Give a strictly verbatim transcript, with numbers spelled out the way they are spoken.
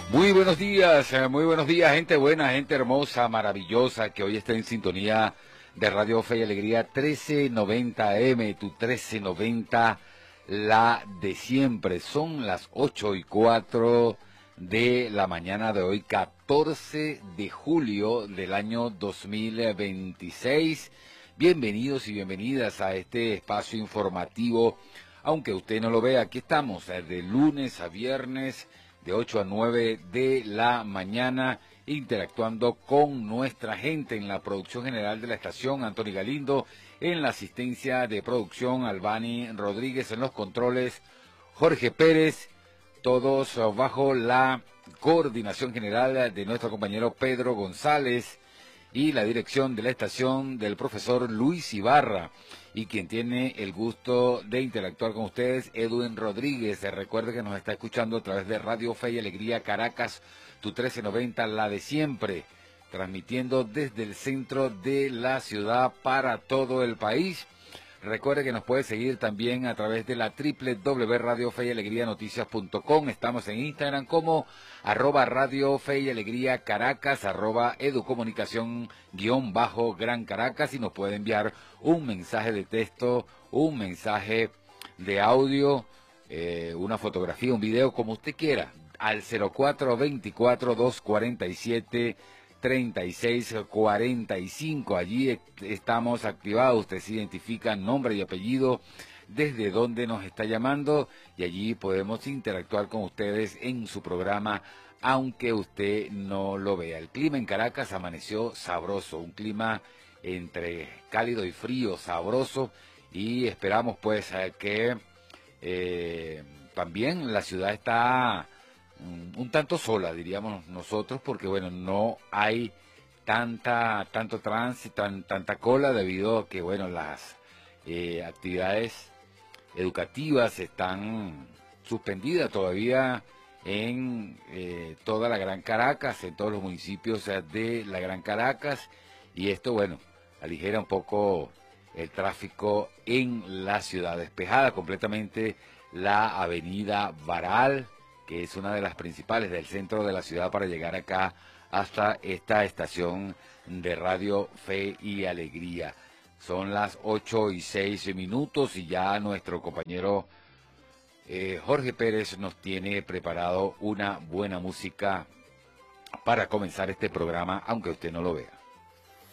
Muy buenos días, eh, muy buenos días, gente buena, gente hermosa, maravillosa, que hoy está en sintonía de Radio Fe y Alegría trece noventa A M, tu trece noventa, la de siempre. Son las ocho y cuatro de la mañana de hoy, catorce de julio del año dos mil veintiséis. Bienvenidos y bienvenidas a este espacio informativo. Aunque usted no lo vea, aquí estamos eh, de lunes a viernes, de ocho a nueve de la mañana, interactuando con nuestra gente en la producción general de la estación, Anthony Galindo, en la asistencia de producción, Albani Rodríguez, en los controles, Jorge Pérez, todos bajo la coordinación general de nuestro compañero Pedro González y la dirección de la estación del profesor Luis Ibarra. Y quien tiene el gusto de interactuar con ustedes, Edwin Rodríguez. Recuerde que nos está escuchando a través de Radio Fe y Alegría Caracas, tu trece noventa, la de siempre, transmitiendo desde el centro de la ciudad para todo el país. Recuerde que nos puede seguir también a través de la doble u doble u doble u punto radio fe y alegría noticias punto com. Estamos en Instagram como arroba Radio Fe y Alegría Caracas, arroba educomunicación guión bajo Gran Caracas, y nos puede enviar un mensaje de texto, un mensaje de audio, eh, una fotografía, un video, como usted quiera, al cero cuatro veinticuatro, doscientos cuarenta y siete, treinta y seis cuarenta y cinco. Allí estamos activados. Usted se identifica nombre y apellido, desde dónde nos está llamando, y allí podemos interactuar con ustedes en su programa, aunque usted no lo vea. El clima en Caracas amaneció sabroso, un clima entre cálido y frío, sabroso, y esperamos pues que eh, también la ciudad está un tanto sola, diríamos nosotros, porque bueno, no hay tanta tanto tránsito, tan, tanta cola, debido a que bueno, las eh, actividades educativas están suspendidas todavía en eh, toda la Gran Caracas, en todos los municipios de la Gran Caracas, y esto bueno, aligera un poco el tráfico en la ciudad. Despejada completamente la avenida Baral, que es una de las principales del centro de la ciudad, para llegar acá hasta esta estación de Radio Fe y Alegría. Son las ocho y seis minutos y ya nuestro compañero eh, Jorge Pérez nos tiene preparado una buena música para comenzar este programa, aunque usted no lo vea.